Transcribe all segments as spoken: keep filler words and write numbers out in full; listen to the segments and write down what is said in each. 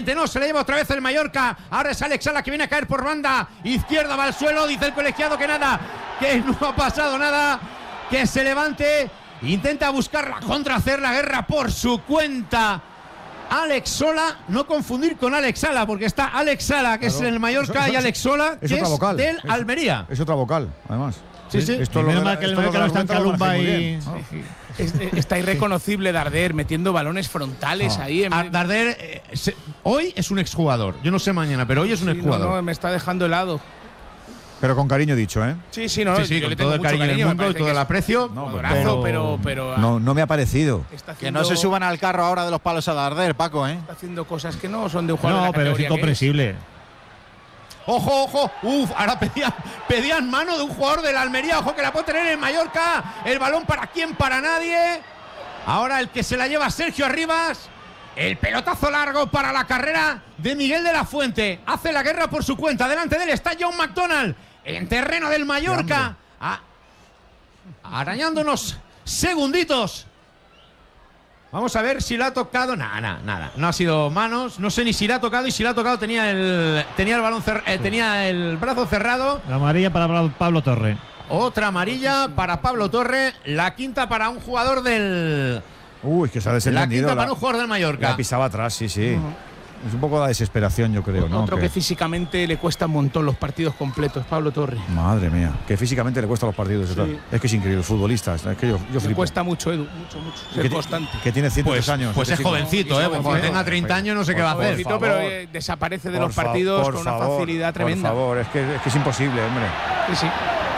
finalmente no, se le lleva otra vez el Mallorca. Ahora es Alex Sala que viene a caer por banda izquierda, va al suelo, dice el colegiado que nada, que no ha pasado nada, que se levante, intenta buscar la contra, hacer la guerra por su cuenta. Alex Sola, no confundir con Alex Sala, porque está Alex Sala, que claro, es el Mallorca, eso, eso, y Alex Sola, es que otra es vocal, del es, Almería. Es otra vocal, además. Sí, sí. Esto menos lo mal que el Mallorca no está en Calumba y… Es, está irreconocible Darder metiendo balones frontales oh. ahí. En A, Darder eh, se, hoy es un exjugador. Yo no sé mañana, pero hoy es un sí, exjugador. No, no, me está dejando helado. Pero con cariño dicho, ¿eh? Sí, sí, no, sí, sí, yo con le tengo todo el mucho cariño, cariño del mundo y todo el es aprecio. No, un pero, abrazo, pero, pero no, no me ha parecido. está Que haciendo, no se suban al carro ahora de los palos a Darder, Paco, ¿eh? Está haciendo cosas que no son de un jugador No, de la pero es categoría que incomprensible. Ojo, ojo, uf, ahora pedían, pedían mano de un jugador del Almería, ojo que la puede tener en Mallorca, el balón para quién, para nadie. Ahora el que se la lleva Sergio Arribas, el pelotazo largo para la carrera de Miguel de la Fuente, hace la guerra por su cuenta, delante de él está John McDonald, en terreno del Mallorca, a, arañándonos segunditos. Vamos a ver si la ha tocado. Nada, nada, nada. No ha sido manos. No sé ni si la ha tocado. Y si la ha tocado tenía el tenía el balón cer eh, tenía el brazo cerrado. La amarilla para Pablo Torre. Otra amarilla para Pablo Torre. La quinta para un jugador del. Uy, que se ha La desentendido. quinta La, para un jugador del Mallorca. la pisaba atrás, sí, sí. Uh-huh. Es un poco la desesperación, yo creo, ¿no? Otro que, que físicamente le cuesta un montón los partidos completos, Pablo Torre. Madre mía, que físicamente le cuesta los partidos. Sí. Es que es increíble, futbolistas. Es que yo, yo le flipo. cuesta mucho, Edu, mucho, mucho. Ser que constante. Que tiene ciento tres pues, años. Pues es jovencito, ¿eh? Cuando tenga treinta años no sé qué va a hacer. Jovencito, pero eh, desaparece de los partidos por con favor, una facilidad tremenda. Por favor, es que, es que es imposible, hombre. Sí, sí.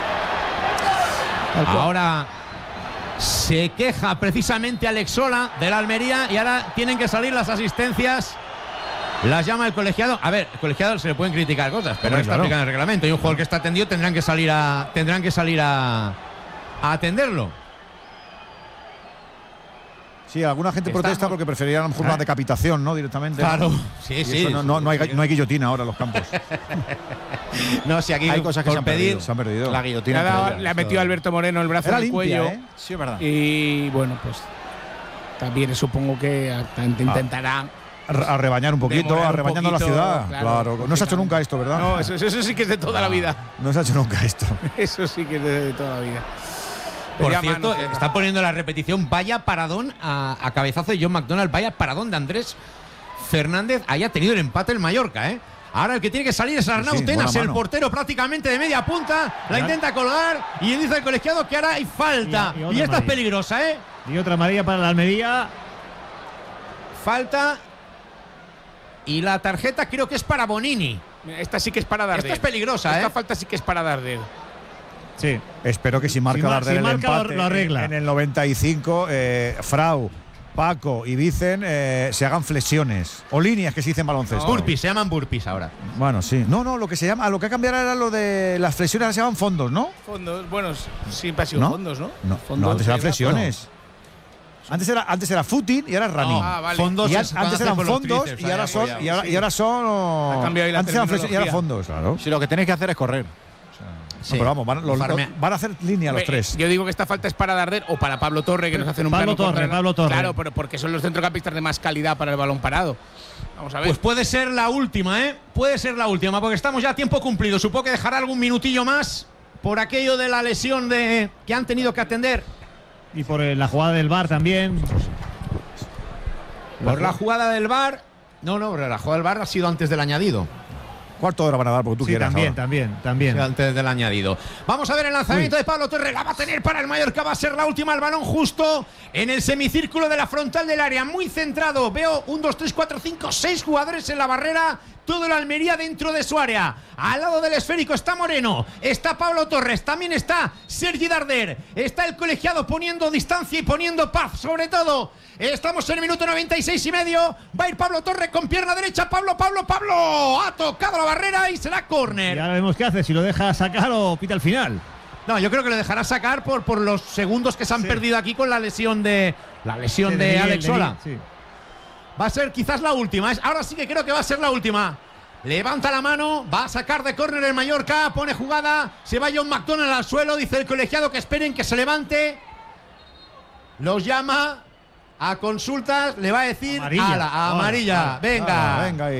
Ahora se queja precisamente Alex Sola del Almería y ahora tienen que salir las asistencias. Las llama el colegiado. A ver, el colegiado se le pueden criticar cosas, pero Hombre, está claro. aplicando el reglamento. Y un jugador que está atendido tendrán que salir a tendrán que salir a, a atenderlo. Sí, alguna gente Estamos. protesta porque preferiría a lo mejor una decapitación, ¿no? Directamente. Claro, sí, Y sí. eso no, no, no, hay, no hay guillotina ahora en los campos. No, si aquí hay cosas que por se han, pedir, perdido, se han perdido. La guillotina. Le ha, dado, le ha metido a Alberto Moreno el brazo Era en el limpia, cuello. ¿eh? Sí, es verdad. Y bueno, pues también supongo que intentará. A rebañar un poquito, a rebañando la ciudad. Claro, claro. No se ha hecho nunca esto, ¿verdad? No, eso, eso sí que es de toda la vida. No se ha hecho nunca esto. Eso sí que es de, de toda la vida. Por Pedía cierto, mano, está poniendo la repetición. Vaya paradón a, a cabezazo de John McDonald. Vaya paradón de Andrés Fernández. Haya tenido el empate el Mallorca, ¿eh? Ahora el que tiene que salir es Arnau sí, Tenas, el mano. portero prácticamente de media punta. La Ya. intenta colgar y dice el colegiado que ahora hay falta. Y- y Y, otra esta es amarilla. peligrosa, ¿eh? Y otra amarilla para la Almería. Falta. Y la tarjeta creo que es para Bonini. Esta sí que es para Darder. Esta es peligrosa, Esta ¿eh? falta sí que es para Darder. Sí. Espero que si marca Si mar- Darder si el marca, lo- empate lo arregla. En, en el noventa y cinco, eh, Frau, Paco y Vicen eh, se hagan flexiones o líneas que se dicen baloncesto. Burpees, se llaman burpees ahora. Bueno, sí. No, no, lo que se llama, lo que ha cambiado era lo de las flexiones, ahora se llaman fondos, ¿no? Fondos, bueno, siempre ha sido ¿No? fondos, ¿no? No, Fondos, no antes eran era- flexiones. Antes era, antes era footing y ahora es running. Ah, vale. Fondos Y an- es cuando antes hacen eran por los fondos tríceps, y ahora ahí son apoyados. y ahora, sí. y ahora son Ha cambiado ahí la antes eran flexiones y ahora terminología. fondos, claro. Si lo que tenéis que hacer es correr. Sí. No, pero vamos, van, los- Farmea. los- van a hacer línea los Hombre, tres. Yo digo que esta falta es para Darder o para Pablo Torre, que nos hacen un Pablo plano contra Torre, el- Pablo Torre. Claro, pero porque son los centrocampistas de más calidad para el balón parado. Vamos a ver. Pues puede ser la última, ¿eh? Puede ser la última, porque estamos ya a tiempo cumplido. Supongo que dejará algún minutillo más por aquello de la lesión de que han tenido que atender. Y por eh, la jugada del V A R también. Por la jugada del V A R. No, no, la jugada del V A R ha sido antes del añadido. Cuarto de hora van a dar porque tú Sí, quieras. también, ahora. también, también. Antes del añadido. Vamos a ver el lanzamiento Uy. de Pablo Torre. La va a tener para el Mallorca. Va a ser la última. El balón justo en el semicírculo de la frontal del área. Muy centrado. Veo un, dos, tres, cuatro, cinco, seis jugadores en la barrera. Todo el Almería dentro de su área. Al lado del esférico está Moreno. Está Pablo Torres. También está Sergi Darder. Está el colegiado poniendo distancia y poniendo paz. Sobre todo. Estamos en el minuto noventa y seis y medio. Va a ir Pablo Torres con pierna derecha. Pablo, Pablo, Pablo. Ha tocado la barrera y será Y córner. ahora vemos qué hace, si lo deja sacar o pita al final. No, yo creo que lo dejará sacar por, por los segundos que se han Sí. perdido aquí con la lesión de la lesión Sí, de, Miguel, Alex de Sola. Miguel, sí. Va a ser quizás la última. Es- Ahora sí que creo que va a ser la última. Levanta la mano, va a sacar de córner el Mallorca, pone jugada, se va John McDonald al suelo, dice el colegiado que esperen que se levante. Los llama a consultas, le va a decir Amarilla. ala, a amarilla, Hola, venga. Ah, venga ahí.